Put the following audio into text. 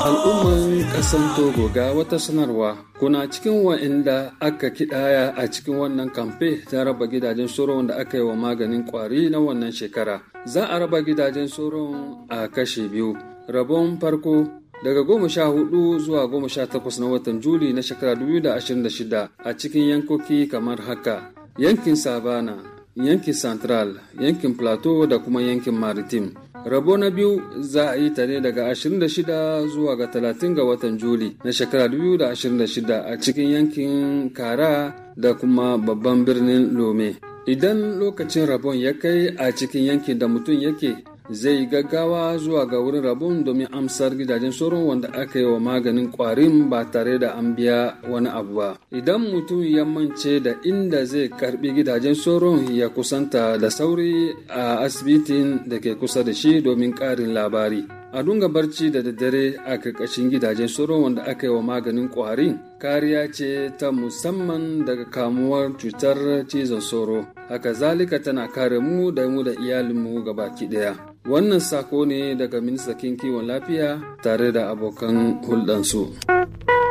Al'umman ƙasan Togo ga wata sanarwa kuna cikin wa'inda aka kidaya a cikin wannan kamfe ta raba gidajen soron da aka yi wa maganin kwari na wannan shekara. Za a raba gidajen soron a kashe biyu. Rabon farko daga 14 zuwa 18 na watan Juli na shekara 2026 a cikin yankoki kamar haka: yankin Savana, yankin Central, yankin Plateau da kuma yankin Maritime. Rabo na biyu za a yi ta ne daga 26 zuwa ga 30 ga watan Juli na shekara 2026 a cikin yankin Kara da kuma babban birnin Lome. Idan lokacin rabon ya kai a cikin yankin da mutum yake, zai gaggawa zuwa ga wurin rabon domin amsar gidajen sauron wanda aka yi wa maganin kwarin ba tare da an biya wani abu ba. Idan mutum ya mance da inda zai karbi gidajen sauron, ya kusanta da sauri a asibitin da ke kusa da shi domin karin labari. A dunga barci da daddare a karkashin gidajen sauron wanda aka yi wa maganin kwarin kariya ce ta musamman daga kamuwar cutar cizon sauro. Haka zalika tana kare mu da iyalinmu gabaki daya. Wannan sako ne daga ministan kiwon lafiya tare da abokan hulɗansu.